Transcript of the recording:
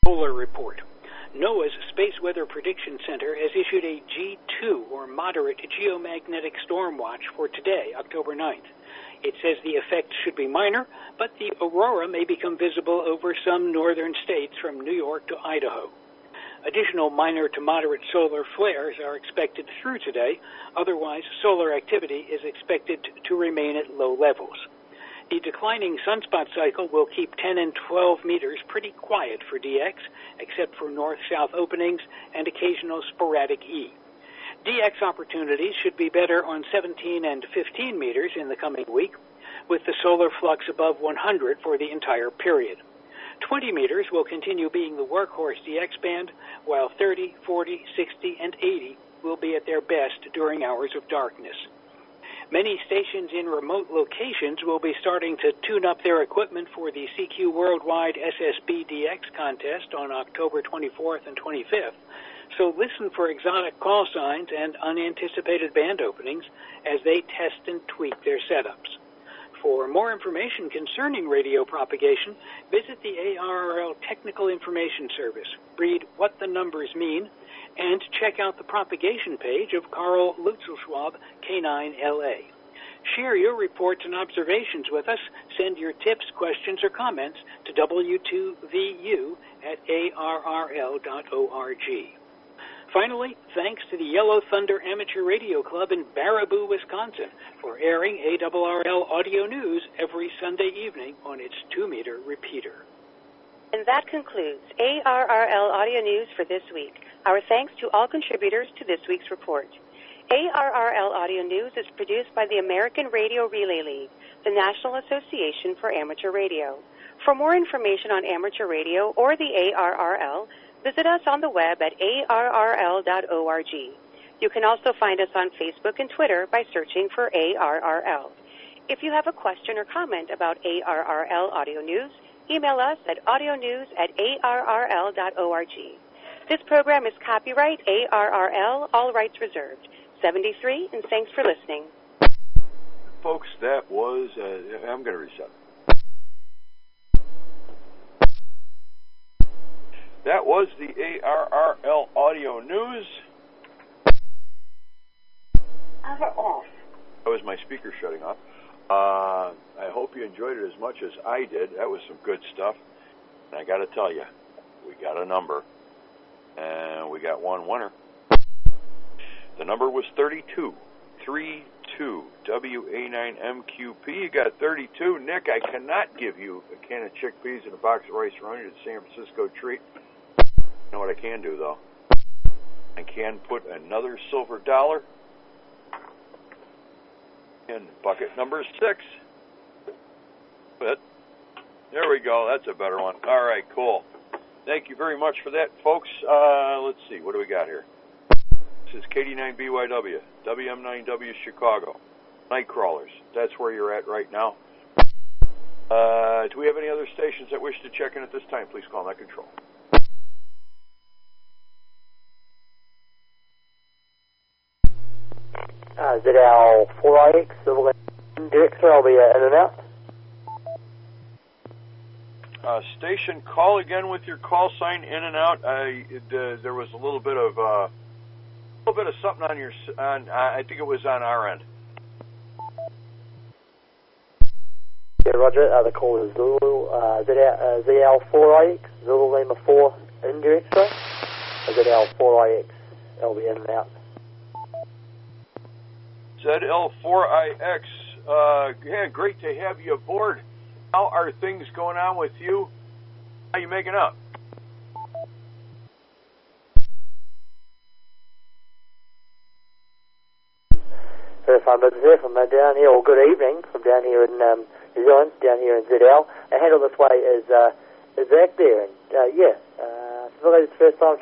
Solar Report. NOAA's Space Weather Prediction Center has issued a G2, or Moderate Geomagnetic Storm Watch, for today, October 9th. It says the effect should be minor, but the aurora may become visible over some northern states from New York to Idaho. Additional minor to moderate solar flares are expected through today. Otherwise, solar activity is expected to remain at low levels. The declining sunspot cycle will keep 10 and 12 meters pretty quiet for DX, except for north-south openings and occasional sporadic E. DX opportunities should be better on 17 and 15 meters in the coming week, with the solar flux above 100 for the entire period. 20 meters will continue being the workhorse DX band, while 30, 40, 60, and 80 will be at their best during hours of darkness. Many stations in remote locations will be starting to tune up their equipment for the CQ Worldwide SSB DX contest on October 24th and 25th, so listen for exotic call signs and unanticipated band openings as they test and tweak their setups. For more information concerning radio propagation, visit the ARRL Technical Information Service, read what the numbers mean, and check out the propagation page of Carl Lutzelschwab, K9LA. Share your reports and observations with us. Send your tips, questions, or comments to w2vu@arrl.org. Finally, thanks to the Yellow Thunder Amateur Radio Club in Baraboo, Wisconsin, for airing ARRL Audio News every Sunday evening on its 2-meter repeater. And that concludes ARRL Audio News for this week. Our thanks to all contributors to this week's report. ARRL Audio News is produced by the American Radio Relay League, the National Association for Amateur Radio. For more information on amateur radio or the ARRL, visit us on the web at arrl.org. You can also find us on Facebook and Twitter by searching for ARRL. If you have a question or comment about ARRL Audio News, email us at audionews@arrl.org. This program is copyright ARRL, all rights reserved. 73, and thanks for listening. Folks, that was, I'm going to reset. That was the ARRL Audio News. Off. That was my speaker shutting off. I hope you enjoyed it as much as I did. That was some good stuff. And I got to tell you, we got a number. And we got one winner. The number was 32. 32. WA9MQP. You got 32. Nick, I cannot give you a can of chickpeas and a box of rice roni to the San Francisco treat. You know what I can do, though? I can put another silver dollar in bucket number 6. But there we go. That's a better one. All right, cool. Thank you very much for that, folks. Let's see. What do we got here? This is KD9BYW, WM9W Chicago, Nightcrawlers. That's where you're at right now. Do we have any other stations that wish to check in at this time? Please call Net Control. ZL4IX, director, I'll be in and out. Station, call again with your call sign in and out. There was a little bit of something on your. I think it was on our end. Yeah, Roger. The call is Zulu ZL4IX, Zulu Lima 4 indirect, sorry. ZL4IX, I'll be in and out. ZL4IX. Yeah, great to have you aboard. How are things going on with you? How are you making up? Very fine business here from down here, or good evening from down here in New Zealand, down here in ZL. A handle this way is Zach there, and I feel like it's the first time